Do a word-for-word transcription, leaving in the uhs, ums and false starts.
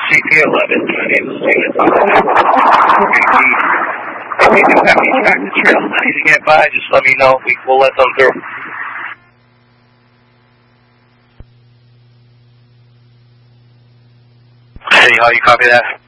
C P eleven, my name is David. If you do have any tractor trails that need to get by, just let me know. We will let them through. Hey, how you copy that?